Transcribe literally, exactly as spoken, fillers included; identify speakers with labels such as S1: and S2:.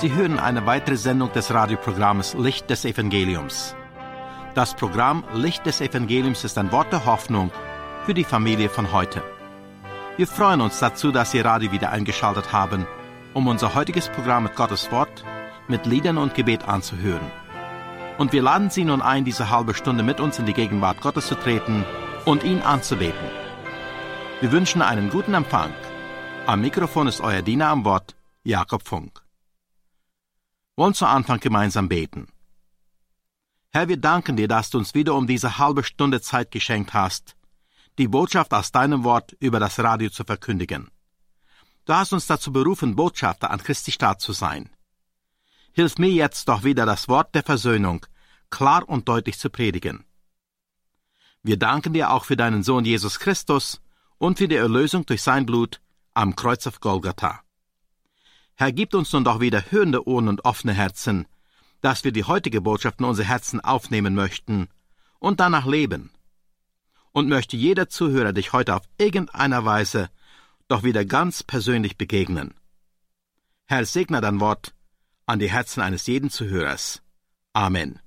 S1: Sie hören eine weitere Sendung des Radioprogramms Licht des Evangeliums. Das Programm Licht des Evangeliums ist ein Wort der Hoffnung für die Familie von heute. Wir freuen uns dazu, dass Sie Radio wieder eingeschaltet haben, um unser heutiges Programm mit Gottes Wort, mit Liedern und Gebet anzuhören. Und wir laden Sie nun ein, diese halbe Stunde mit uns in die Gegenwart Gottes zu treten und ihn anzubeten. Wir wünschen einen guten Empfang. Am Mikrofon ist euer Diener am Wort, Jakob Funk. Wir wollen zu Anfang gemeinsam beten. Herr, wir danken dir, dass du uns wieder um diese halbe Stunde Zeit geschenkt hast, die Botschaft aus deinem Wort über das Radio zu verkündigen. Du hast uns dazu berufen, Botschafter an Christi Staat zu sein. Hilf mir jetzt doch wieder, das Wort der Versöhnung klar und deutlich zu predigen. Wir danken dir auch für deinen Sohn Jesus Christus und für die Erlösung durch sein Blut am Kreuz auf Golgatha. Herr, gib uns nun doch wieder hörende Ohren und offene Herzen, dass wir die heutige Botschaft in unsere Herzen aufnehmen möchten und danach leben. Und möchte jeder Zuhörer dich heute auf irgendeiner Weise doch wieder ganz persönlich begegnen. Herr, segne dein Wort an die Herzen eines jeden Zuhörers. Amen.